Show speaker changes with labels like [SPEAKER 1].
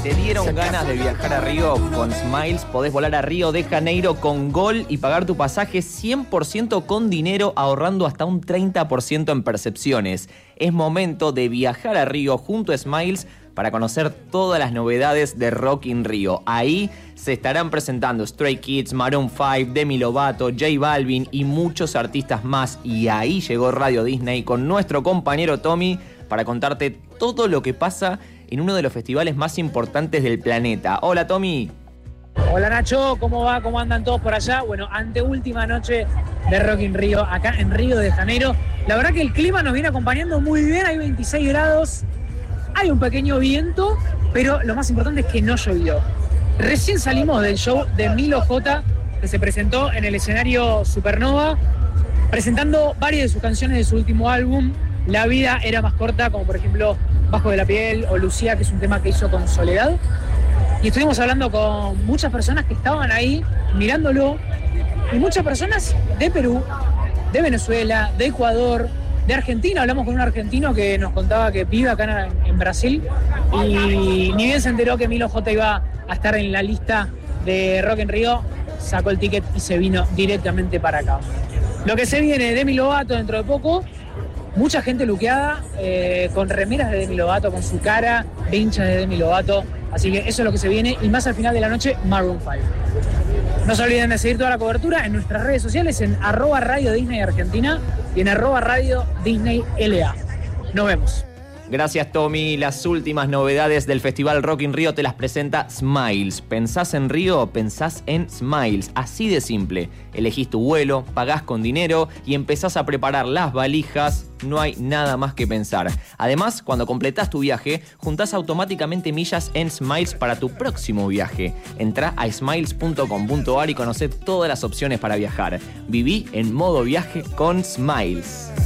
[SPEAKER 1] ¿Te dieron ganas de viajar a Río? Con Smiles podés volar a Río de Janeiro con Gol y pagar tu pasaje 100% con dinero, ahorrando hasta un 30% en percepciones. Es momento de viajar a Río junto a Smiles para conocer todas las novedades de Rock in Rio. Ahí se estarán presentando Stray Kids, Maroon 5, Demi Lovato, J Balvin y muchos artistas más. Y ahí llegó Radio Disney con nuestro compañero Tommy para contarte todo lo que pasa en uno de los festivales más importantes del planeta. Hola, Tommy.
[SPEAKER 2] Hola, Nacho, ¿cómo va? ¿Cómo andan todos por allá? Bueno, anteúltima noche de Rock in Rio, acá en Río de Janeiro. La verdad que el clima nos viene acompañando muy bien, hay 26 grados, hay un pequeño viento, pero lo más importante es que no llovió. Recién salimos del show de Milo J, que se presentó en el escenario Supernova, presentando varias de sus canciones de su último álbum. La vida era más corta, como por ejemplo Bajo de la piel o Lucía, que es un tema que hizo con Soledad. Y estuvimos hablando con muchas personas que estaban ahí mirándolo, y muchas personas de Perú, de Venezuela, de Ecuador, de Argentina. Hablamos con un argentino que nos contaba que vive acá en Brasil, y ni bien se enteró que Milo J iba a estar en la lista de Rock in Rio, sacó el ticket y se vino directamente para acá. Lo que se viene de Demi Lovato dentro de poco. Mucha gente luqueada, con remeras de Demi Lovato, con su cara de hincha de Demi Lovato. Así que eso es lo que se viene. Y más al final de la noche, Maroon 5. No se olviden de seguir toda la cobertura en nuestras redes sociales, en @Radio Disney Argentina y en @Radio Disney LA. Nos vemos.
[SPEAKER 1] Gracias, Tommy. Las últimas novedades del Festival Rock in Rio te las presenta Smiles. ¿Pensás en Río? Pensás en Smiles. Así de simple. Elegís tu vuelo, pagás con dinero y empezás a preparar las valijas. No hay nada más que pensar. Además, cuando completás tu viaje, juntás automáticamente millas en Smiles para tu próximo viaje. Entrá a smiles.com.ar y conocé todas las opciones para viajar. Viví en modo viaje con Smiles.